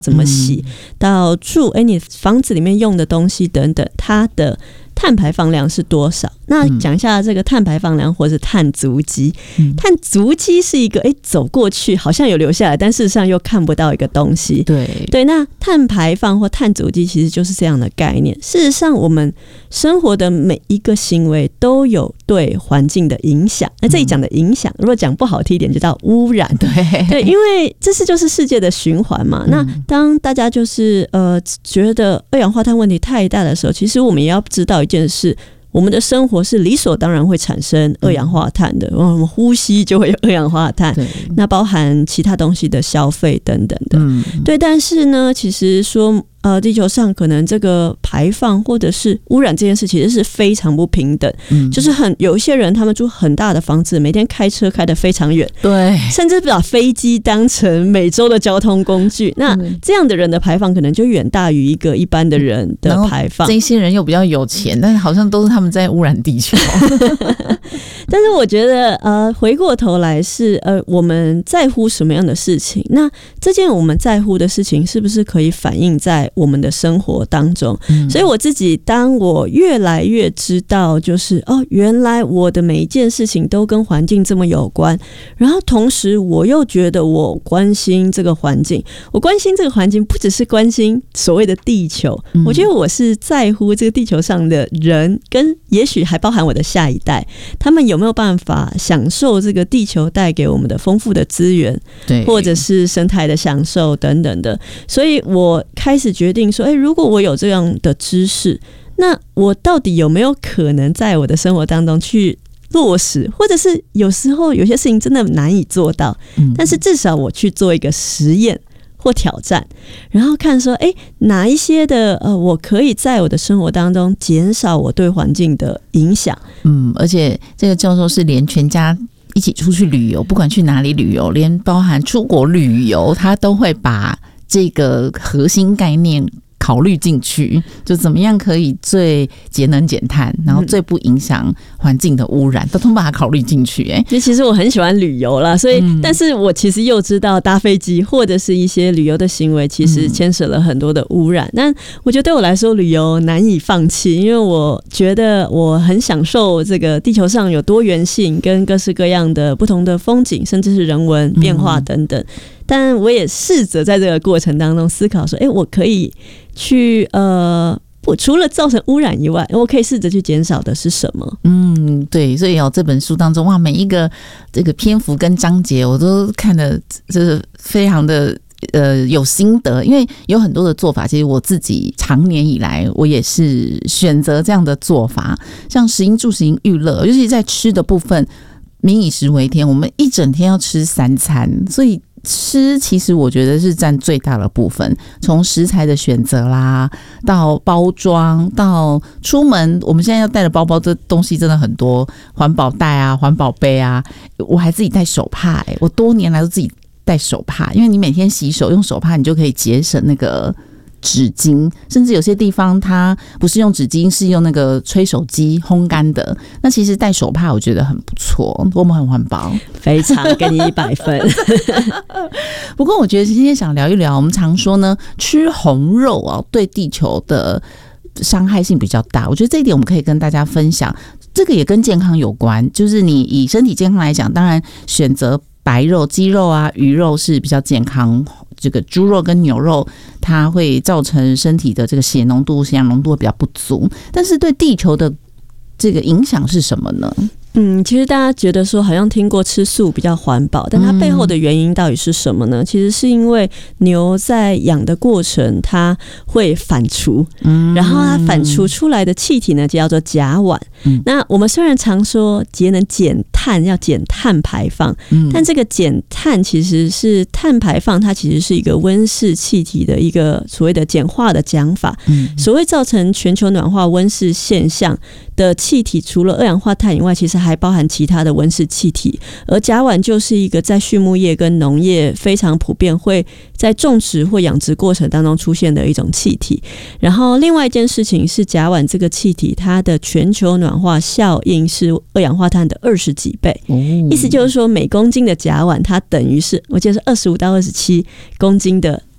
怎么洗，到住你房子里面用的东西等等，它的碳排放量是多少？那讲一下这个碳排放量或是碳足迹。碳足迹是一个走过去好像有留下来，但事实上又看不到一个东西。对，那碳排放或碳足迹其实就是这样的概念。事实上，我们生活的每一个行为都有对环境的影响。那这里讲的影响，如果讲不好听一点，就叫污染。对，因为这就是世界的循环嘛。那当大家就是觉得二氧化碳问题太大的时候，其实我们也要知道一件事。我们的生活是理所当然会产生二氧化碳的，我们呼吸就会有二氧化碳，那包含其他东西的消费等等的。对，但是呢，其实说地球上可能这个排放或者是污染这件事其实是非常不平等。就是有一些人他们住很大的房子，每天开车开得非常远，对，甚至把飞机当成每周的交通工具。那这样的人的排放可能就远大于一般的人的排放。 这些人又比较有钱，但是好像都是他们在污染地球。 但是我觉得回过头来是我们在乎什么样的事情？那这件我们在乎的事情是不是可以反映在我们的生活当中？所以我自己当我越来越知道就是原来我的每一件事情都跟环境这么有关，然后同时我又觉得我关心这个环境，我关心这个环境不只是关心所谓的地球，我觉得我是在乎这个地球上的人，跟也许还包含我的下一代，他们有没有办法享受这个地球带给我们的丰富的资源，对，或者是生态的享受等等的。所以我开始决定说如果我有这样的知识，那我到底有没有可能在我的生活当中去落实，或者是有时候有些事情真的难以做到，但是至少我去做一个实验或挑战，然后看说哪一些的我可以在我的生活当中减少我对环境的影响。 而且这个教授是连全家一起出去旅游，不管去哪里旅游，连包含出国旅游，他都会把这个核心概念考虑进去，就怎么样可以最节能减碳，然后最不影响环境的污染，都通把它考虑进去。 其实我很喜欢旅游啦，所以但是我其实又知道搭飞机或者是一些旅游的行为其实牵涉了很多的污染，但我觉得对我来说旅游难以放弃，因为我觉得我很享受这个地球上有多元性跟各式各样的不同的风景，甚至是人文变化等等。但我也试着在这个过程当中思考说我可以去除了造成污染以外，我可以试着去减少的是什么？ 对，所以这本书当中哇，每一个这个篇幅跟章节我都看得就是非常的有心得，因为有很多的做法，其实我自己长年以来我也是选择这样的做法，像食衣住行娱乐，尤其在吃的部分，民以食为天，我们一整天要吃3餐，所以吃其实我觉得是占最大的部分，从食材的选择啦，到包装，到出门我们现在要带的包包，这东西真的很多，环保袋啊，环保杯啊，我还自己带手帕我多年来都自己带手帕，因为你每天洗手用手帕，你就可以节省那个纸巾，甚至有些地方它不是用纸巾，是用那个吹手机烘干的。那其实带手帕我觉得很不错，我们很环保， 非常给你100分。 不过我觉得今天想聊一聊，我们常说呢，吃红肉对地球的伤害性比较大。我觉得这一点我们可以跟大家分享，这个也跟健康有关。就是你以身体健康来讲，当然选择白肉、鸡肉啊、鱼肉是比较健康。这个猪肉跟牛肉，它会造成身体的这个血浓度、血氧浓度比较不足，但是对地球的这个影响是什么呢？ 其实大家觉得说好像听过吃素比较环保，但它背后的原因到底是什么呢？其实是因为牛在养的过程它会反刍，然后它反刍出来的气体呢就叫做甲烷。那我们虽然常说节能减碳要减碳排放，但这个减碳其实是碳排放，它其实是一个温室气体的一个所谓的简化的讲法。所谓造成全球暖化温室现象的气体，除了二氧化碳以外，其实还包含其他的温室气体，而甲烷就是一个在畜牧业跟农业非常普遍会在种植或养殖过程当中出现的一种气体。然后另外一件事情是，甲烷这个气体它的全球暖化效应是二氧化碳的20几倍，意思就是说每公斤的甲烷它等于是我记得是25到27公斤的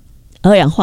二氧化